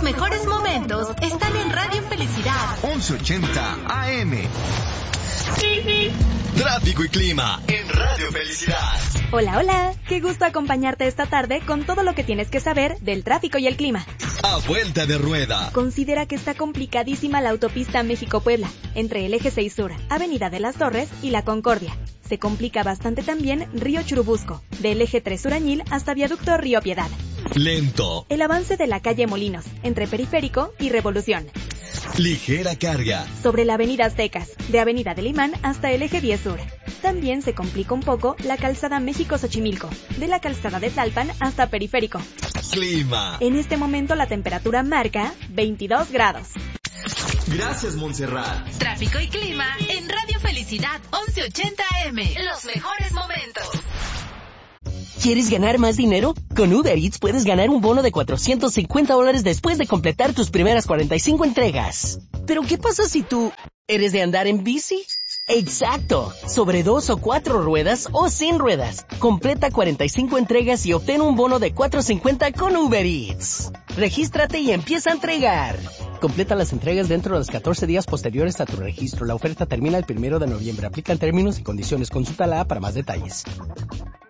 mejores momentos están en Radio Felicidad 1180 AM. Tráfico y clima en Radio Felicidad. Hola, hola. Qué gusto acompañarte esta tarde con todo lo que tienes que saber del tráfico y el clima. A vuelta de rueda. Considera que está complicadísima la autopista México-Puebla, entre el Eje 6 Sur, Avenida de las Torres y La Concordia. Se complica bastante también Río Churubusco, del Eje 3 Sur-Añil hasta Viaducto Río Piedad. Lento. El avance de la calle Molinos, entre Periférico y Revolución. Ligera carga. Sobre la Avenida Aztecas, de Avenida del Imán hasta el Eje 10 Sur. También se complica un poco la calzada México-Xochimilco, de la calzada de Tlalpan hasta Periférico. Clima. En este momento la temperatura marca 22 grados. Gracias, Montserrat. Tráfico y clima en Radio Felicidad 1180 AM. Los mejores momentos. ¿Quieres ganar más dinero? Con Uber Eats puedes ganar un bono de $450 después de completar tus primeras 45 entregas. ¿Pero qué pasa si tú eres de andar en bici? ¡Exacto! Sobre 2 o 4 ruedas o sin ruedas. Completa 45 entregas y obtén un bono de $450 con Uber Eats. Regístrate y empieza a entregar. Completa las entregas dentro de los 14 días posteriores a tu registro. La oferta termina el 1 de noviembre. Aplican términos y condiciones. Consulta la app para más detalles.